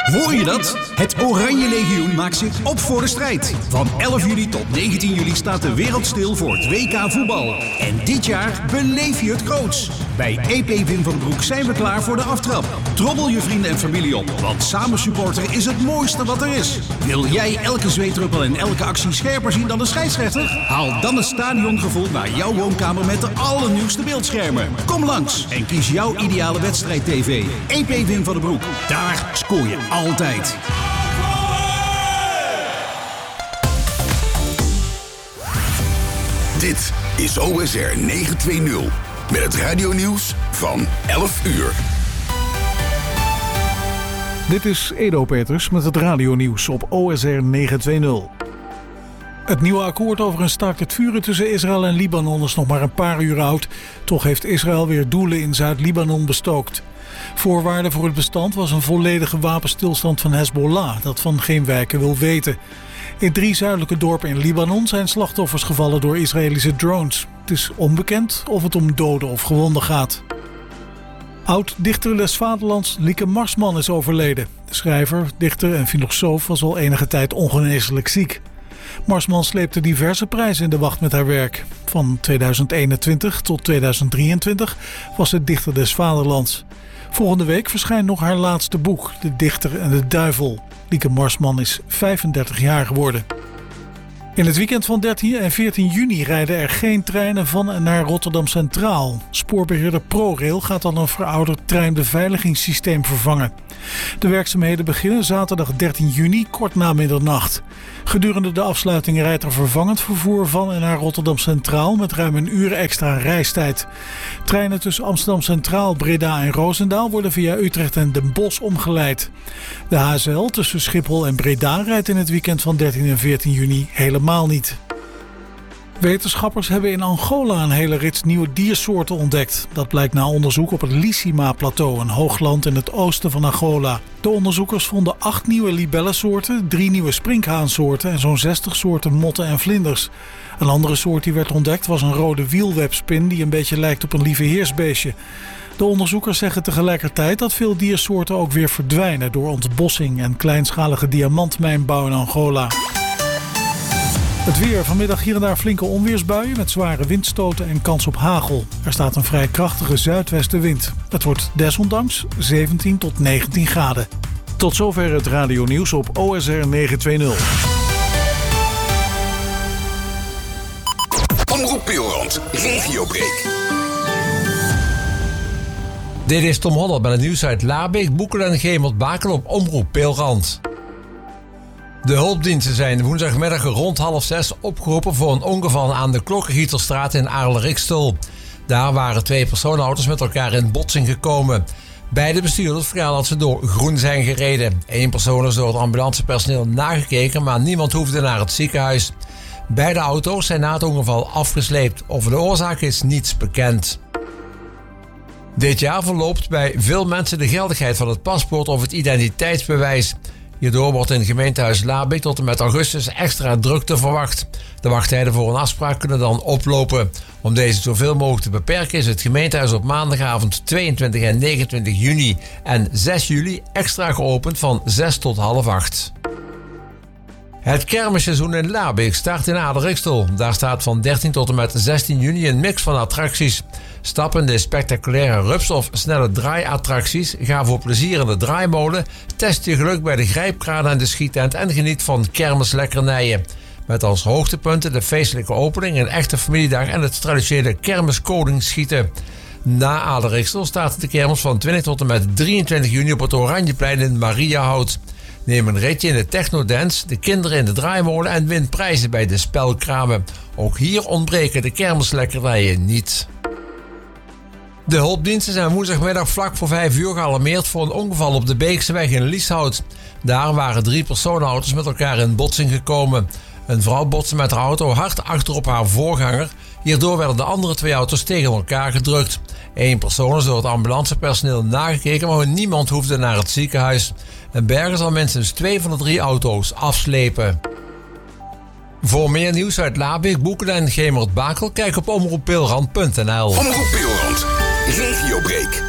Hoor je dat? Het Oranje Legioen maakt zich op voor de strijd. Van 11 juli tot 19 juli staat de wereld stil voor het WK voetbal. En dit jaar beleef je het groots. Bij EP Wim van den Broek zijn we klaar voor de aftrap. Trommel je vrienden en familie op, want samen supporteren is het mooiste wat er is. Wil jij elke zweetruppel en elke actie scherper zien dan de scheidsrechter? Haal dan het stadiongevoel naar jouw woonkamer met de allernieuwste beeldschermen. Kom langs en kies jouw ideale wedstrijd-tv. EP Wim van den Broek. Daar scoor je altijd. Dit is OSR 920 met het radionieuws van 11 uur. Dit is Edo Peters met het radionieuws op OSR 920. Het nieuwe akkoord over een staakt het vuren tussen Israël en Libanon is nog maar een paar uur oud. Toch heeft Israël weer doelen in Zuid-Libanon bestookt. Voorwaarde voor het bestand was een volledige wapenstilstand van Hezbollah, dat van geen wijken wil weten. In 3 zuidelijke dorpen in Libanon zijn slachtoffers gevallen door Israëlische drones. Het is onbekend of het om doden of gewonden gaat. Oud-dichter des Vaderlands Lieke Marsman is overleden. De schrijver, dichter en filosoof was al enige tijd ongeneeslijk ziek. Marsman sleepte diverse prijzen in de wacht met haar werk. Van 2021 tot 2023 was ze dichter des Vaderlands. Volgende week verschijnt nog haar laatste boek, De Dichter en de Duivel. Lieke Marsman is 35 jaar geworden. In het weekend van 13 en 14 juni rijden er geen treinen van en naar Rotterdam Centraal. Spoorbeheerder ProRail gaat dan een verouderd treinbeveiligingssysteem vervangen. De werkzaamheden beginnen zaterdag 13 juni kort na middernacht. Gedurende de afsluiting rijdt er vervangend vervoer van en naar Rotterdam Centraal met ruim een uur extra reistijd. Treinen tussen Amsterdam Centraal, Breda en Roosendaal worden via Utrecht en Den Bosch omgeleid. De HSL tussen Schiphol en Breda rijdt in het weekend van 13 en 14 juni helemaal niet. Wetenschappers hebben in Angola een hele rits nieuwe diersoorten ontdekt. Dat blijkt na onderzoek op het Lisima-plateau, een hoogland in het oosten van Angola. De onderzoekers vonden 8 nieuwe libellensoorten, 3 nieuwe sprinkhaansoorten en zo'n 60 soorten motten en vlinders. Een andere soort die werd ontdekt was een rode wielwebspin die een beetje lijkt op een lieveheersbeestje. De onderzoekers zeggen tegelijkertijd dat veel diersoorten ook weer verdwijnen door ontbossing en kleinschalige diamantmijnbouw in Angola. Het weer. Vanmiddag hier en daar flinke onweersbuien met zware windstoten en kans op hagel. Er staat een vrij krachtige zuidwestenwind. Het wordt desondanks 17 tot 19 graden. Tot zover het radionieuws op OSR 920. Omroep Peelrand, regiobreak. Dit is Tom Hoddel met het nieuws uit Laarbeek, Boekelen en Gemert-Bakel op Omroep Peelrand. De hulpdiensten zijn woensdagmiddag rond 5:30 opgeroepen voor een ongeval aan de Klokkengieterstraat in Aarle-Rikstel. Daar waren 2 personenauto's met elkaar in botsing gekomen. Beide bestuurders verhalen dat ze door groen zijn gereden. 1 persoon is door het ambulancepersoneel nagekeken, maar niemand hoefde naar het ziekenhuis. Beide auto's zijn na het ongeval afgesleept. Over de oorzaak is niets bekend. Dit jaar verloopt bij veel mensen de geldigheid van het paspoort of het identiteitsbewijs. Hierdoor wordt in gemeentehuis Laarbeek tot en met augustus extra drukte verwacht. De wachttijden voor een afspraak kunnen dan oplopen. Om deze zoveel mogelijk te beperken is het gemeentehuis op maandagavond 22 en 29 juni en 6 juli extra geopend van 6 tot 7:30. Het kermisseizoen in Laarbeek start in Aarle-Rikstel. Daar staat van 13 tot en met 16 juni een mix van attracties. Stappende spectaculaire rups of snelle draaiattracties. Ga voor plezier in de draaimolen. Test je geluk bij de grijpkraan en de schietent en geniet van kermislekkernijen. Met als hoogtepunten de feestelijke opening, een echte familiedag en het traditionele kermiskoningsschieten. Na Aarle-Rikstel staat de kermis van 20 tot en met 23 juni op het Oranjeplein in Mariahout. Neem een ritje in de technodance, de kinderen in de draaimolen en win prijzen bij de spelkramen. Ook hier ontbreken de kermislekkernijen niet. De hulpdiensten zijn woensdagmiddag vlak voor 5 uur gealarmeerd voor een ongeval op de Beekseweg in Lieshout. Daar waren 3 personenauto's met elkaar in botsing gekomen. Een vrouw botste met haar auto hard achterop haar voorganger. Hierdoor werden de andere 2 auto's tegen elkaar gedrukt. 1 persoon is door het ambulancepersoneel nagekeken, maar niemand hoefde naar het ziekenhuis. Een berger zal minstens 2 van de 3 auto's afslepen. Voor meer nieuws uit Laarbeek, Boekelen en Gemert-Bakel, kijk op omroeppeelrand.nl. Omroep Peelrand, regiobreak.